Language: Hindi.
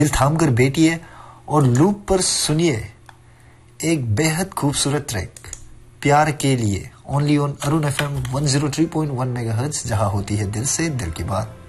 दिल थाम कर बैठिए और लूप पर सुनिए एक बेहद खूबसूरत ट्रैक प्यार के लिए only on Arun FM 103.1 megahertz, जहां होती है दिल से दिल की बात।